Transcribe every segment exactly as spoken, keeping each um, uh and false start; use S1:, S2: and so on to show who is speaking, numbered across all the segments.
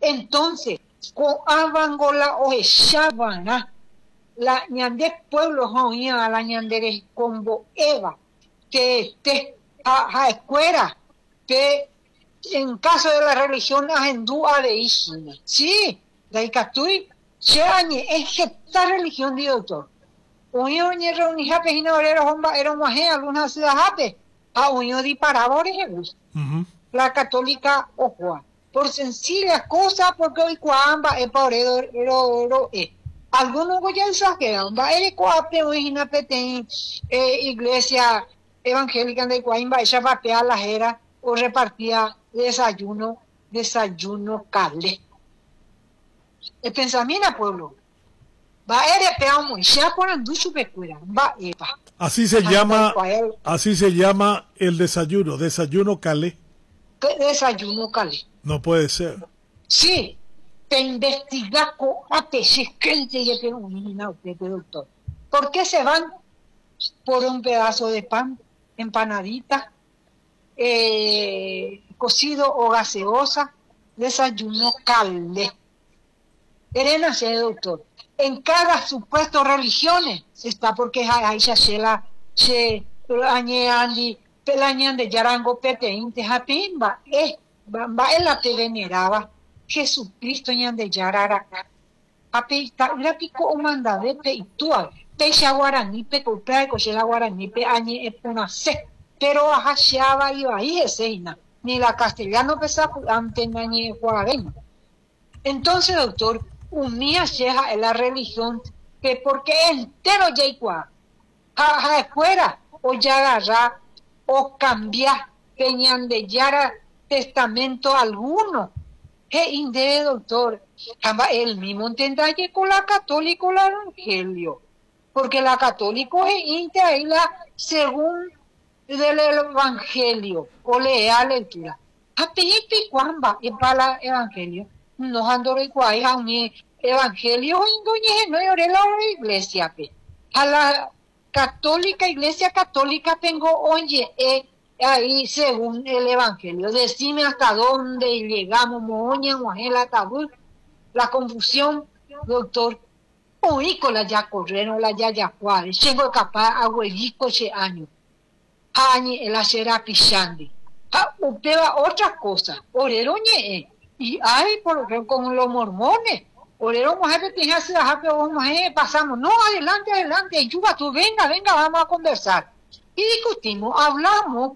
S1: Entonces, con Abangola o Shabana, la ñande pueblo joía la ñande combo Eva, que te a escuela, que en caso de la religión agendúa de Ishina. Sí, la Icatui, se añe, es que esta religión de doctor. Uño ni reuní jape y no era homba, era mujer, alguna ciudad jape, a uño di parabores, la católica ojoa. Por sencillas cosas, porque hoy cuamba es por el oro, eh. Algunos ya exageran, va el coape, hoy en apeten, iglesia evangélica de Coaimba, ella papea la jera o repartía desayuno, desayuno cale. El pensamiento pueblo. Va a ir peamo, ya ponen ducho pecuera, va epa.
S2: Así se llama, así se llama el desayuno, desayuno calé.
S1: ¿Qué desayuno calé?
S2: No puede ser.
S1: Sí, te investiga con a peces que te que un usted, doctor. ¿Por qué se van por un pedazo de pan, empanadita, eh, cocido o gaseosa, desayuno calé? Erena se doctor. En cada supuesto religiones está porque ahí se la se añeandi pelañan de yarango peteinte japimba eh va en la te veneraba Jesucristo ñan de yarara apita la pico o manda de pe itual pe guarani pe comprar co la guarani pe añeepuna se pero ajashaba y ahí eseina ni la castellano pesa ante nañe guarabeño. Entonces doctor unía llega en la religión que porque entero ya igual ja fuera o ya agarra o cambiar tenían de yara testamento alguno que inde doctor el mismo intenta con la católica el evangelio porque la católica es íntegra y la según del evangelio o lea lectura a pipi cuamba y para el evangelio no ando igual a un evangelio indoñe no lloré la iglesia pe a la católica iglesia católica tengo oye eh, ahí según el evangelio decime hasta dónde llegamos moña muajela tabú la confusión doctor oí con la ya corrieron la ya ya cuadres tengo capaz abuelico ese año año el hacer pichandi ah upeba otra cosa oreroñe y hay por ejemplo con los mormones orero mujer que tiene así que vamos a pasamos no adelante adelante yuba tú venga venga vamos a conversar y discutimos hablamos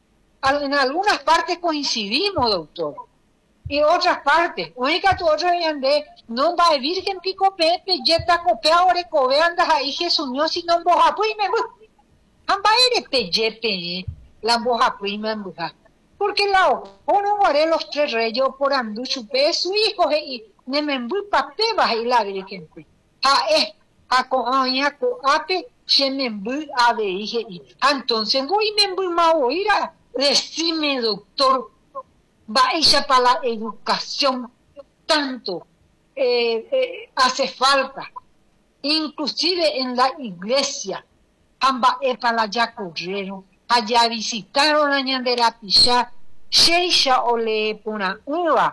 S1: en algunas partes coincidimos doctor y otras partes única tu otra de no va a virgen pico pepe yeta copea ore cobe andas ahí Jesús no si no boja pues me amba ere peyepe la boja prima en boja porque la uno guaré los tres reyes por andu chupe su hijo y ne me voy papé baja y la virgen a eh a con a con ape se me voy a ver dije y entonces voy me voy a oír a decime doctor va ella para la educación tanto eh, eh, hace falta inclusive en la iglesia amba e para la ya corrieron allá visitaron a ñandera pisha sheisha o le pona uva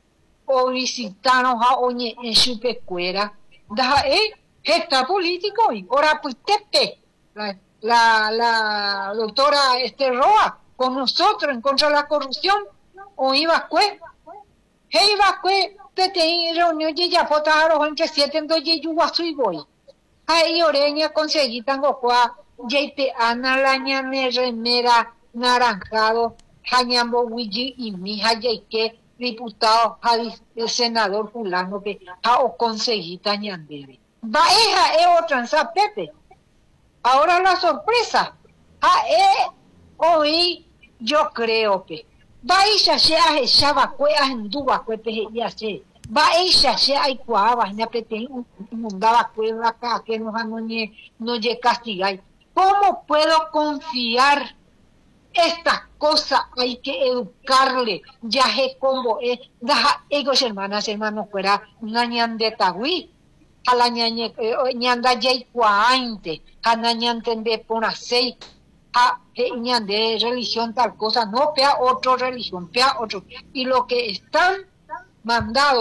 S1: o visitaron a oñe en su pecuera da eh gesta político y ahora pues tepe la, la la doctora este Roa con nosotros en contra de la corrupción o iba cue hey iba cue te te reunión y ya potaron en que siete en doye yuguasu y voy ahí oreña conseguí tango cua yeite ana la ñane remera naranjado jañambo wiji y mi que diputado el senador fulano que a o conseguí tañandere va esa es otra sa pepe ahora la sorpresa a e hoy yo creo que va ella se ha echaba cueas en duba cuepe ya se va ella se hay cuava na pete mundaba cueva acá que nos anoñe no lle castigar. ¿Cómo puedo confiar? Estas cosas hay que educarle. Ya es como es. Deja ellos hermanas, hermanos, fuera una ñande tagüí. A la ñañe, ñanda yay cuainte. A la ñante de ponasei. A ñande religión tal cosa. No, pea otra religión, pea otro. Y lo que están mandados.